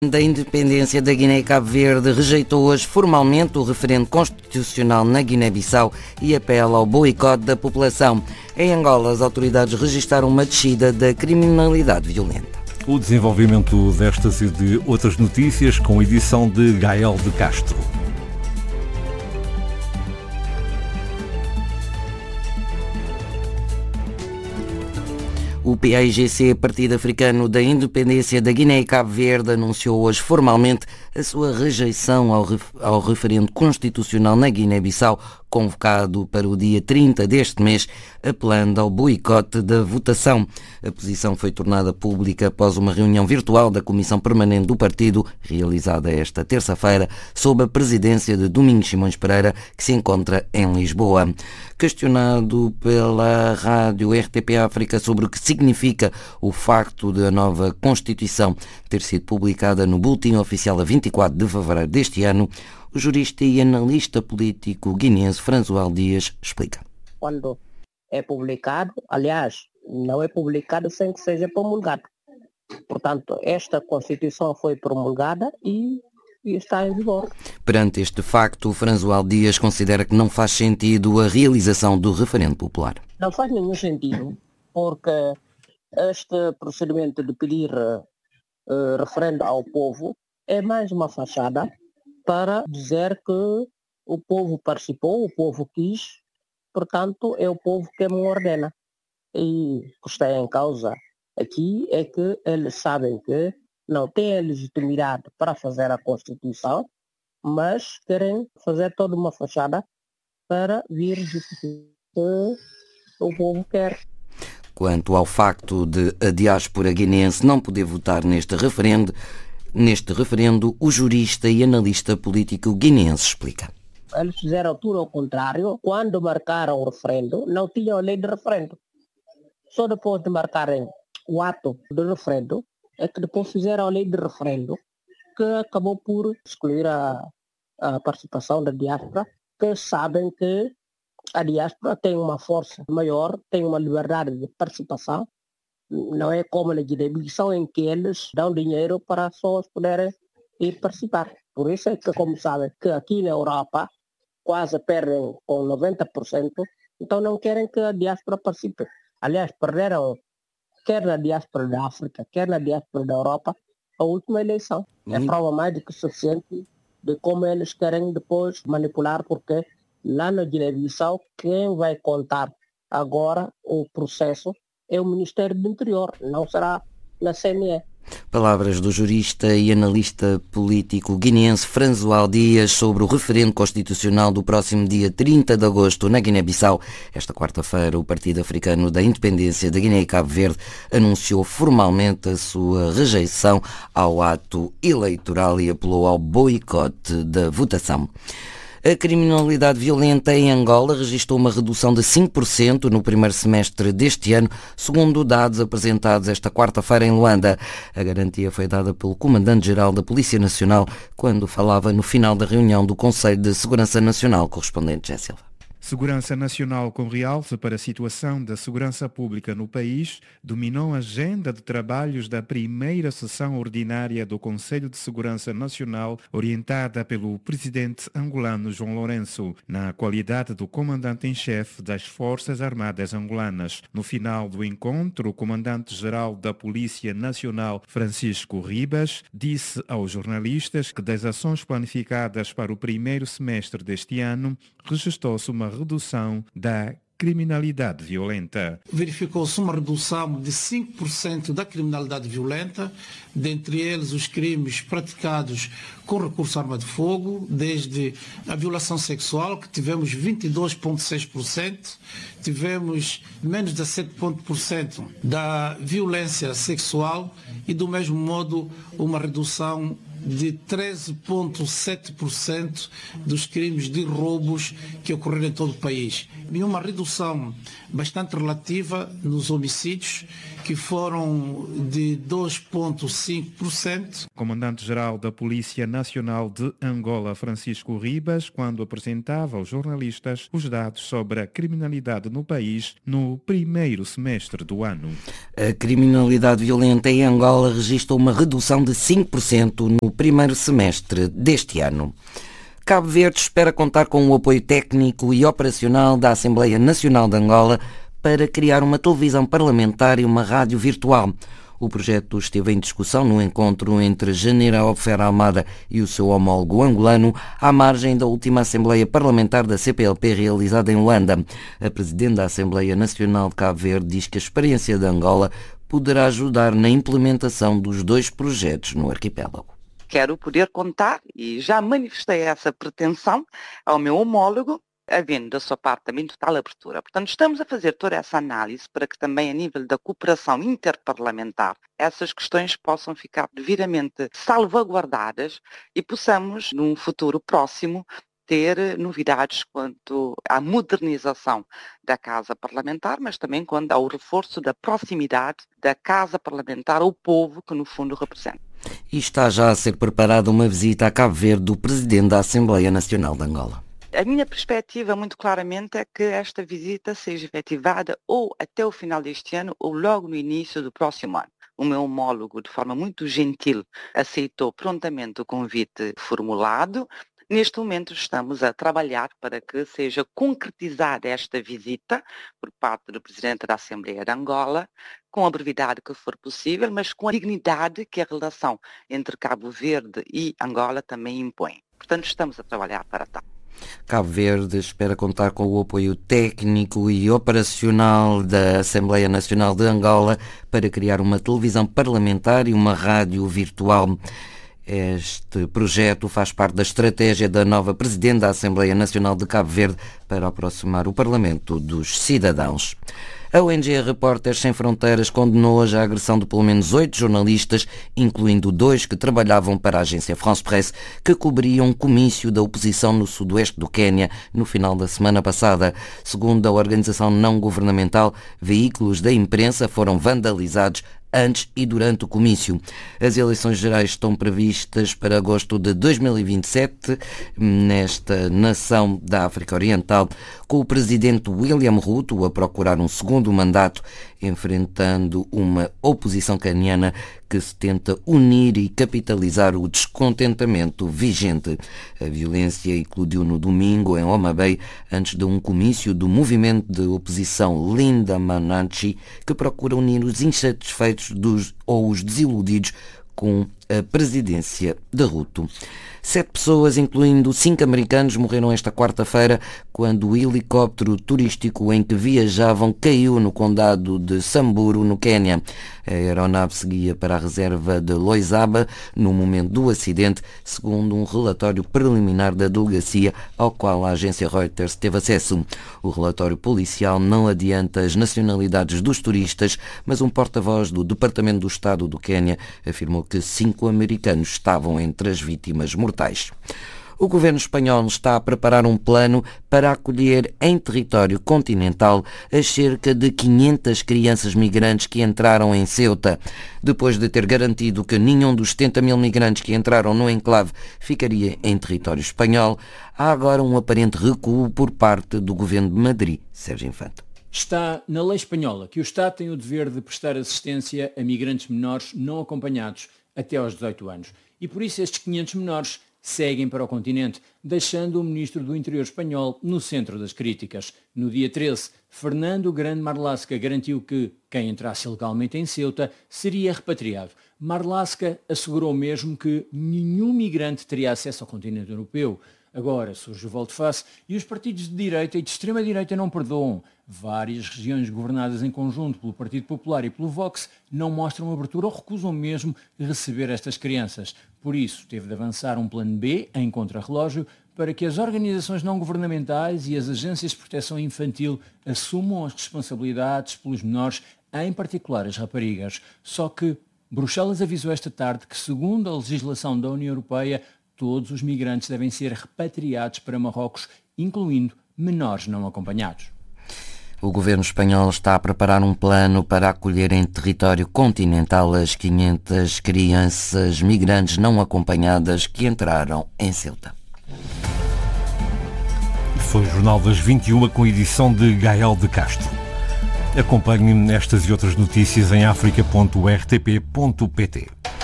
Da independência da Guiné e Cabo Verde rejeitou hoje formalmente o referendo constitucional na Guiné-Bissau e apela ao boicote da população. Em Angola, as autoridades registaram uma descida da criminalidade violenta. O desenvolvimento destas e de outras notícias com edição de Gael de Castro. O PAIGC, Partido Africano da Independência da Guiné e Cabo Verde, anunciou hoje formalmente a sua rejeição ao referendo constitucional na Guiné-Bissau, convocado para o dia 30 deste mês, apelando ao boicote da votação. A posição foi tornada pública após uma reunião virtual da Comissão Permanente do Partido, realizada esta terça-feira, sob a presidência de Domingos Simões Pereira, que se encontra em Lisboa. Questionado pela rádio RTP África sobre o que significa o facto de a nova Constituição ter sido publicada no Boletim Oficial a 24 de fevereiro deste ano, o jurista e analista político guineense François Dias explica. Quando é publicado, aliás, não é publicado sem que seja promulgado. Portanto, esta Constituição foi promulgada e está em vigor. Perante este facto, François Dias considera que não faz sentido a realização do referendo popular. Não faz nenhum sentido, porque este procedimento de pedir referendo ao povo é mais uma fachada para dizer que o povo participou, o povo quis, portanto é o povo que me ordena. E o que está em causa aqui é que eles sabem que não têm a legitimidade para fazer a Constituição, mas querem fazer toda uma fachada para vir justificar que o povo quer. Quanto ao facto de a diáspora guineense não poder votar neste referendo, o jurista e analista político guineense explica. Eles fizeram tudo ao contrário. Quando marcaram o referendo, não tinham lei de referendo. Só depois de marcarem o ato do referendo, é que depois fizeram a lei de referendo, que acabou por excluir a participação da diáspora, que sabem que a diáspora tem uma força maior, tem uma liberdade de participação. Não é como na Guiné-Bissau, em que eles dão dinheiro para as pessoas poderem ir participar. Por isso é que, como sabem, que aqui na Europa quase perdem com 90%, então não querem que a diáspora participe. Aliás, perderam quer na diáspora da África, quer na diáspora da Europa, a última eleição. É prova mais do que suficiente de como eles querem depois manipular, porque lá na Guiné-Bissau, quem vai contar agora o processo é o Ministério do Interior, não será na CNE. Palavras do jurista e analista político guineense François Dias sobre o referendo constitucional do próximo dia 30 de agosto na Guiné-Bissau. Esta quarta-feira, o Partido Africano da Independência da Guiné e Cabo Verde anunciou formalmente a sua rejeição ao ato eleitoral e apelou ao boicote da votação. A criminalidade violenta em Angola registrou uma redução de 5% no primeiro semestre deste ano, segundo dados apresentados esta quarta-feira em Luanda. A garantia foi dada pelo Comandante-Geral da Polícia Nacional quando falava no final da reunião do Conselho de Segurança Nacional, correspondente José Silva. Segurança Nacional com realce para a situação da segurança pública no país dominou a agenda de trabalhos da primeira sessão ordinária do Conselho de Segurança Nacional, orientada pelo presidente angolano João Lourenço, na qualidade do comandante em chefe das Forças Armadas angolanas. No final do encontro, o comandante-geral da Polícia Nacional, Francisco Ribas, disse aos jornalistas que das ações planificadas para o primeiro semestre deste ano, registrou-se uma redução da criminalidade violenta. Verificou-se uma redução de 5% da criminalidade violenta, dentre eles os crimes praticados com recurso à arma de fogo, desde a violação sexual, que tivemos 22,6%, tivemos menos de 7% da violência sexual e, do mesmo modo, uma redução de 13,7% dos crimes de roubos que ocorreram em todo o país. E uma redução bastante relativa nos homicídios que foram de 2,5%. Comandante-Geral da Polícia Nacional de Angola, Francisco Ribas, quando apresentava aos jornalistas os dados sobre a criminalidade no país no primeiro semestre do ano. A criminalidade violenta em Angola registra uma redução de 5% no primeiro semestre deste ano. Cabo Verde espera contar com o apoio técnico e operacional da Assembleia Nacional de Angola para criar uma televisão parlamentar e uma rádio virtual. O projeto esteve em discussão no encontro entre General Ferro Almada e o seu homólogo angolano, à margem da última Assembleia Parlamentar da CPLP realizada em Luanda. A Presidente da Assembleia Nacional de Cabo Verde diz que a experiência de Angola poderá ajudar na implementação dos dois projetos no arquipélago. Quero poder contar, e já manifestei essa pretensão ao meu homólogo, havendo da sua parte também total abertura. Portanto, estamos a fazer toda essa análise para que também a nível da cooperação interparlamentar essas questões possam ficar devidamente salvaguardadas e possamos, num futuro próximo, ter novidades quanto à modernização da Casa Parlamentar, mas também quanto ao reforço da proximidade da Casa Parlamentar ao povo que no fundo representa. E está já a ser preparada uma visita a Cabo Verde do Presidente da Assembleia Nacional de Angola. A minha perspectiva, muito claramente, é que esta visita seja efetivada ou até o final deste ano ou logo no início do próximo ano. O meu homólogo, de forma muito gentil, aceitou prontamente o convite formulado. Neste momento estamos a trabalhar para que seja concretizada esta visita por parte do Presidente da Assembleia de Angola, com a brevidade que for possível, mas com a dignidade que a relação entre Cabo Verde e Angola também impõe. Portanto, estamos a trabalhar para tal. Cabo Verde espera contar com o apoio técnico e operacional da Assembleia Nacional de Angola para criar uma televisão parlamentar e uma rádio virtual. Este projeto faz parte da estratégia da nova Presidente da Assembleia Nacional de Cabo Verde para aproximar o Parlamento dos cidadãos. A ONG Repórteres Sem Fronteiras condenou hoje a agressão de pelo menos 8 jornalistas, incluindo 2 que trabalhavam para a agência France Presse, que cobriam um comício da oposição no sudoeste do Quénia no final da semana passada. Segundo a organização não governamental, veículos da imprensa foram vandalizados antes e durante o comício. As eleições gerais estão previstas para agosto de 2027 nesta nação da África Oriental, com o presidente William Ruto a procurar um segundo mandato, enfrentando uma oposição caniana que se tenta unir e capitalizar o descontentamento vigente. A violência eclodiu no domingo em Homa Bay, antes de um comício do movimento de oposição Linda Mananchi, que procura unir os insatisfeitos ou os desiludidos com a presidência de Ruto. 7 pessoas, incluindo 5 americanos, morreram esta quarta-feira quando o helicóptero turístico em que viajavam caiu no condado de Samburu, no Quénia. A aeronave seguia para a reserva de Loizaba no momento do acidente, segundo um relatório preliminar da delegacia ao qual a agência Reuters teve acesso. O relatório policial não adianta as nacionalidades dos turistas, mas um porta-voz do Departamento do Estado do Quénia afirmou que 5 americanos estavam entre as vítimas mortais. O governo espanhol está a preparar um plano para acolher em território continental as cerca de 500 crianças migrantes que entraram em Ceuta. Depois de ter garantido que nenhum dos 70 mil migrantes que entraram no enclave ficaria em território espanhol, há agora um aparente recuo por parte do governo de Madrid. Sérgio Infante. Está na lei espanhola que o Estado tem o dever de prestar assistência a migrantes menores não acompanhados até aos 18 anos. E por isso estes 500 menores seguem para o continente, deixando o ministro do Interior espanhol no centro das críticas. No dia 13, Fernando Grande Marlaska garantiu que quem entrasse ilegalmente em Ceuta seria repatriado. Marlaska assegurou mesmo que nenhum migrante teria acesso ao continente europeu. Agora surge o volte-face e os partidos de direita e de extrema-direita não perdoam. Várias regiões governadas em conjunto pelo Partido Popular e pelo Vox não mostram abertura ou recusam mesmo receber estas crianças. Por isso, teve de avançar um plano B em contrarrelógio para que as organizações não governamentais e as agências de proteção infantil assumam as responsabilidades pelos menores, em particular as raparigas. Só que Bruxelas avisou esta tarde que, segundo a legislação da União Europeia, todos os migrantes devem ser repatriados para Marrocos, incluindo menores não acompanhados. O governo espanhol está a preparar um plano para acolher em território continental as 500 crianças migrantes não acompanhadas que entraram em Ceuta. Foi o Jornal das 21 com edição de Gael de Castro. Acompanhe estas e outras notícias em africa.rtp.pt.